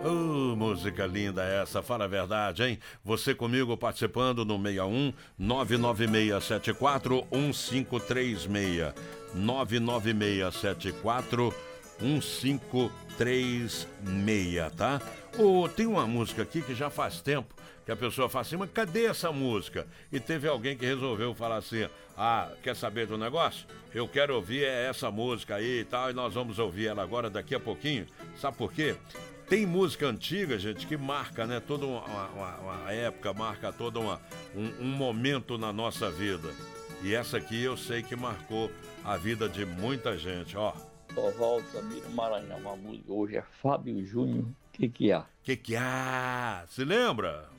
Música linda essa, fala a verdade, hein? Você comigo participando no 61 99674 1536. 99674 1536, tá? Tem uma música aqui que já faz tempo que a pessoa fala assim, mas cadê essa música? E teve alguém que resolveu falar assim, quer saber do negócio? Eu quero ouvir essa música aí e tal, e nós vamos ouvir ela agora daqui a pouquinho. Sabe por quê? Tem música antiga, gente, que marca, né? Toda uma época, marca todo um momento na nossa vida. E essa aqui eu sei que marcou a vida de muita gente, ó. Volta, Maranhão, uma música hoje é Fábio Júnior, que há? Que há? Se lembra?